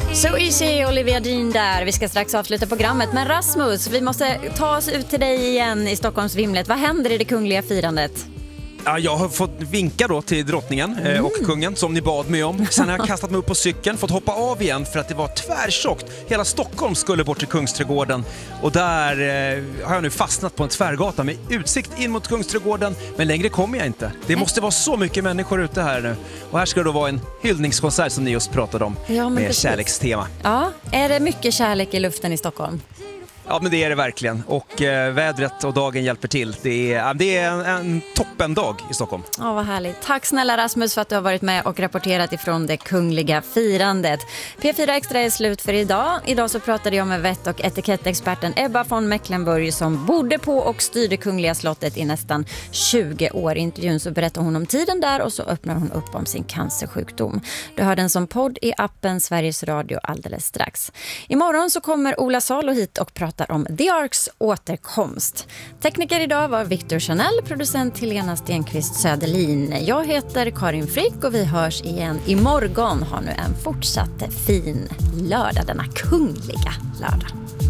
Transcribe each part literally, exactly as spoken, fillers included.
So easy, Olivia Dean där. Vi ska strax avsluta programmet. Men Rasmus, vi måste ta oss ut till dig igen i Stockholms vimlet. Vad händer i det kungliga firandet? Ja, jag har fått vinka då till drottningen mm. och kungen som ni bad mig om. Sen har jag kastat mig upp på cykeln, fått hoppa av igen för att det var tvärtjockt. Hela Stockholm skulle bort till Kungsträdgården och där eh, har jag nu fastnat på en tvärgata med utsikt in mot Kungsträdgården, men längre kommer jag inte. Det måste vara så mycket människor ute här nu. Och här ska det då vara en hyllningskonsert som ni just pratade om ja, med precis. Kärlekstema. Ja, är det mycket kärlek i luften i Stockholm? Ja, men det är det verkligen. Och eh, vädret och dagen hjälper till. Det är, det är en, en toppendag i Stockholm. Ja, vad härligt. Tack snälla Rasmus för att du har varit med och rapporterat ifrån det kungliga firandet. P fyra Extra är slut för idag. Idag så pratade jag med vett- och etikettexperten Ebba von Mecklenburg som bodde på och styrde Kungliga slottet i nästan tjugo år. I intervjun så berättar hon om tiden där och så öppnar hon upp om sin cancersjukdom. Du hör den som podd i appen Sveriges Radio alldeles strax. Imorgon så kommer Ola Salo hit och pratar om The Arks återkomst. Tekniker idag var Victor Chanel, producent Helena Stenqvist Söderlin. Jag heter Karin Frick och vi hörs igen imorgon. Ha nu en fortsatt fin lördag, denna kungliga lördag.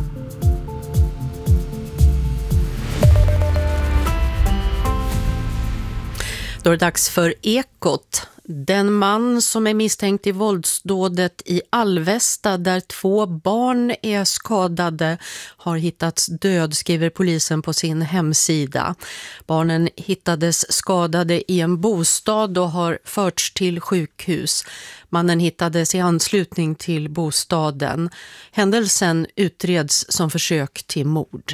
Då är det dags för Ekot. Den man som är misstänkt i våldsdådet i Alvesta där två barn är skadade har hittats död, skriver polisen på sin hemsida. Barnen hittades skadade i en bostad och har förts till sjukhus. Mannen hittades i anslutning till bostaden. Händelsen utreds som försök till mord.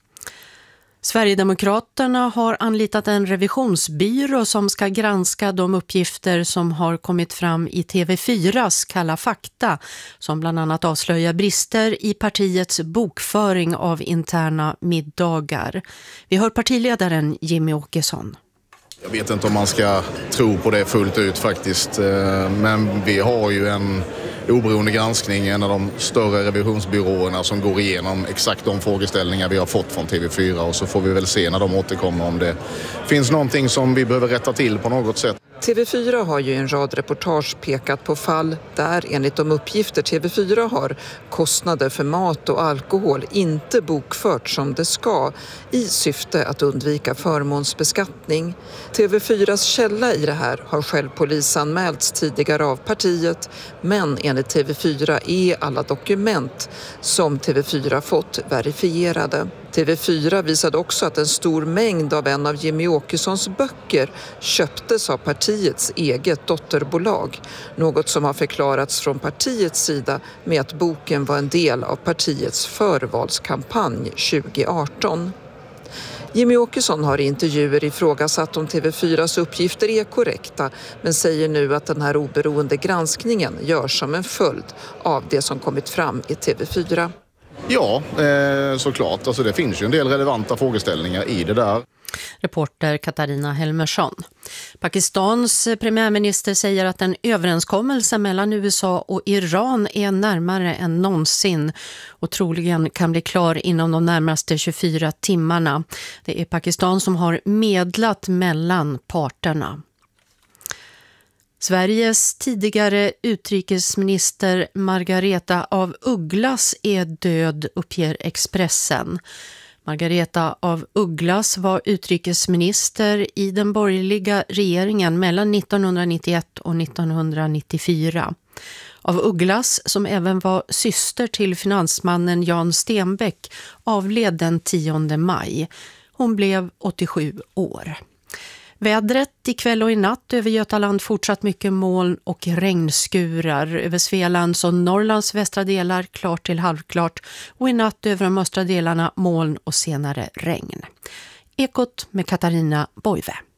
Sverigedemokraterna har anlitat en revisionsbyrå som ska granska de uppgifter som har kommit fram i T V fyras Kalla fakta, som bland annat avslöjar brister i partiets bokföring av interna middagar. Vi hör partiledaren Jimmy Åkesson. Jag vet inte om man ska tro på det fullt ut faktiskt, men vi har ju en oberoende granskning, en av de större revisionsbyråerna som går igenom exakt de frågeställningar vi har fått från T V fyra, och så får vi väl se när de återkommer om det finns någonting som vi behöver rätta till på något sätt. T V fyra har ju i en rad reportage pekat på fall där enligt de uppgifter T V fyra har kostnader för mat och alkohol inte bokfört som det ska i syfte att undvika förmånsbeskattning. T V fyras källa i det här har själv polisanmälts tidigare av partiet, men enligt T V fyra är alla dokument som T V fyra fått verifierade. T V fyra visade också att en stor mängd av en av Jimmy Åkessons böcker köptes av partiets eget dotterbolag. Något som har förklarats från partiets sida med att boken var en del av partiets förvalskampanj tjugo arton. Jimmy Åkesson har i intervjuer ifrågasatt om T V fyras uppgifter är korrekta, men säger nu att den här oberoende granskningen görs som en följd av det som kommit fram i T V fyra. Ja, eh, såklart. Alltså det finns ju en del relevanta frågeställningar i det där. Reporter Katarina Helmersson. Pakistans premiärminister säger att en överenskommelse mellan U S A och Iran är närmare än någonsin och troligen kan bli klar inom de närmaste tjugofyra timmarna. Det är Pakistan som har medlat mellan parterna. Sveriges tidigare utrikesminister Margareta af Ugglas är död, uppger Expressen. Margareta af Ugglas var utrikesminister i den borgerliga regeringen mellan nittonhundranittioett och nittonhundranittiofyra. Af Ugglas, som även var syster till finansmannen Jan Stenbeck, avled den tionde maj. Hon blev åttiosju år. Vädret ikväll och i natt över Götaland fortsatt mycket moln och regnskurar. Över Svealands och Norrlands västra delar klart till halvklart och i natt över de östra delarna moln och senare regn. Ekot med Katarina Boive.